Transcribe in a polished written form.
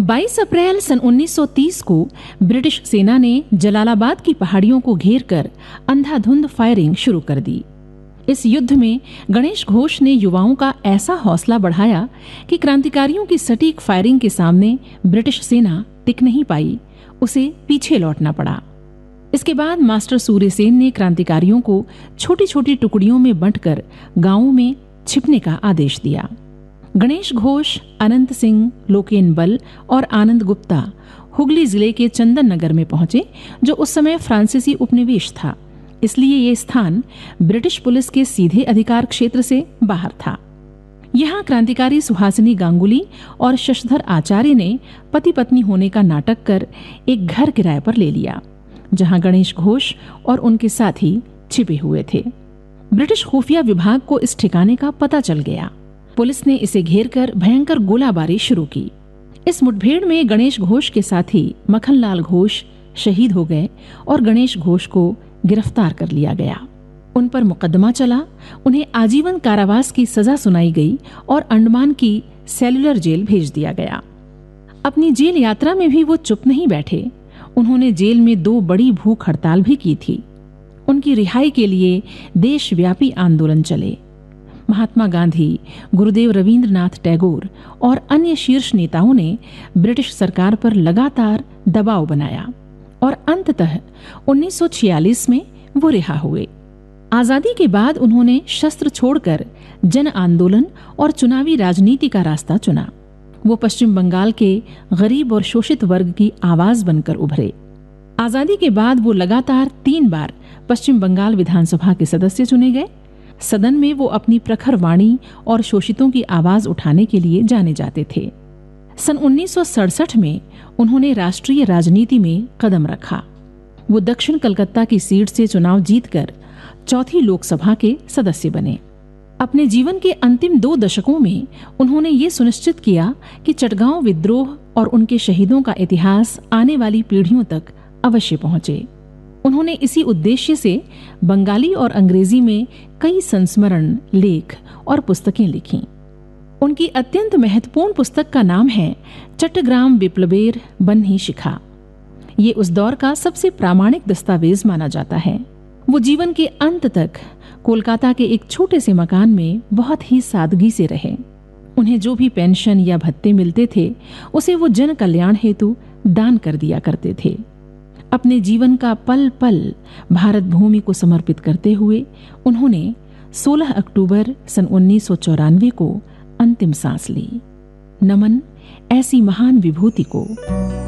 22 अप्रैल सन 1930 को ब्रिटिश सेना ने जलालाबाद की पहाड़ियों को घेरकर अंधाधुंध फायरिंग शुरू कर दी। इस युद्ध में गणेश घोष ने युवाओं का ऐसा हौसला बढ़ाया कि क्रांतिकारियों की सटीक फायरिंग के सामने ब्रिटिश सेना टिक नहीं पाई, उसे पीछे लौटना पड़ा। इसके बाद मास्टर सूर्यसेन ने क्रांतिकारियों को छोटी छोटी टुकड़ियों में बांटकर गांवों में छिपने का आदेश दिया। गणेश घोष, अनंत सिंह, लोकेन बल और आनंद गुप्ता हुगली जिले के चंदन नगर में पहुंचे, जो उस समय फ्रांसीसी उपनिवेश था, इसलिए ये स्थान ब्रिटिश पुलिस के सीधे अधिकार क्षेत्र से बाहर था। यहाँ क्रांतिकारी सुहासिनी गांगुली और शशधर आचार्य ने पति पत्नी होने का नाटक कर एक घर किराए पर ले लिया, जहां गणेश घोष और उनके साथी छिपे हुए थे। ब्रिटिश खुफिया विभाग को इस ठिकाने का पता चल गया। पुलिस ने इसे घेरकर भयंकर गोलाबारी शुरू की। इस मुठभेड़ में गणेश घोष के साथी मखनलाल घोष शहीद हो गए और गणेश घोष को गिरफ्तार कर लिया गया। उन पर मुकदमा चला, उन्हें आजीवन कारावास की सजा सुनाई गई और अंडमान की सेलुलर जेल भेज दिया गया। अपनी जेल यात्रा में भी वो चुप नहीं बैठे। उन्होंने जेल में 2 बड़ी भूख हड़ताल भी की थी। उनकी रिहाई के लिए देशव्यापी आंदोलन चले। महात्मा गांधी, गुरुदेव रविंद्रनाथ टैगोर और अन्य शीर्ष नेताओं ने ब्रिटिश सरकार पर लगातार दबाव बनाया और अंततः 1946 में वो रिहा हुए। आजादी के बाद उन्होंने शस्त्र छोड़कर जन आंदोलन और चुनावी राजनीति का रास्ता चुना। वो पश्चिम बंगाल के गरीब और शोषित वर्ग की आवाज बनकर उभरे। आजादी के बाद वो लगातार 3 बार पश्चिम बंगाल विधानसभा के सदस्य चुने गए। सदन में वो अपनी प्रखर वाणी और शोषितों की आवाज उठाने के लिए जाने जाते थे। सन 1967 में उन्होंने राष्ट्रीय राजनीति में कदम रखा। वो दक्षिण कलकत्ता की सीट से चुनाव जीतकर 4थी लोकसभा के सदस्य बने। अपने जीवन के अंतिम 2 दशकों में उन्होंने ये सुनिश्चित किया कि चटगांव विद्रोह और उनके शहीदों का इतिहास आने वाली पीढ़ियों तक अवश्य पहुंचे। उन्होंने इसी उद्देश्य से बंगाली और अंग्रेजी में कई संस्मरण, लेख और पुस्तकें लिखीं। उनकी अत्यंत महत्वपूर्ण पुस्तक का नाम है चट्टग्राम विप्लवेर बन्ही शिखा। ये उस दौर का सबसे प्रामाणिक दस्तावेज माना जाता है। वो जीवन के अंत तक कोलकाता के एक छोटे से मकान में बहुत ही सादगी से रहे। उन्हें जो भी पेंशन या भत्ते मिलते थे, उसे वो जन कल्याण हेतु दान कर दिया करते थे। अपने जीवन का पल पल भारत भूमि को समर्पित करते हुए उन्होंने 16 अक्टूबर सन 1994 को अंतिम सांस ली। नमन ऐसी महान विभूति को।